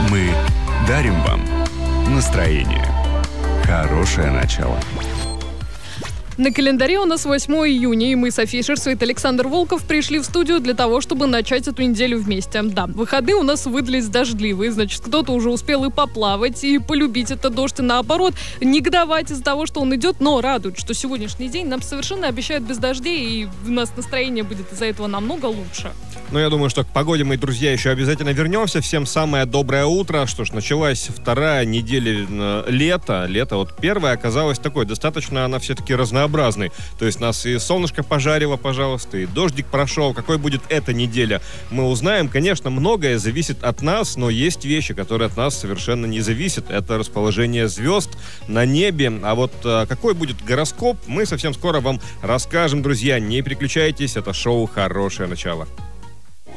Мы дарим вам настроение. Хорошее начало. На календаре у нас 8 июня, и мы, София Шерсвейт и Александр Волков, пришли в студию для того, чтобы начать эту неделю вместе. Да, выходные у нас выдались дождливые, значит, кто-то уже успел и поплавать, и полюбить этот дождь, и наоборот, негодовать из-за того, что он идет, но радует, что сегодняшний день нам совершенно обещают без дождей, и у нас настроение будет из-за этого намного лучше. Ну, я думаю, что к погоде мы, друзья, еще обязательно вернемся. Всем самое доброе утро. Что ж, началась вторая неделя лета. Лето вот первая оказалась такой, достаточно она все-таки разнообразной. То есть нас и солнышко пожарило, пожалуйста, и дождик прошел. Какой будет эта неделя, мы узнаем. Конечно, многое зависит от нас, но есть вещи, которые от нас совершенно не зависят. Это расположение звезд на небе. А вот какой будет гороскоп, мы совсем скоро вам расскажем, друзья. Не переключайтесь, это шоу «Хорошее начало».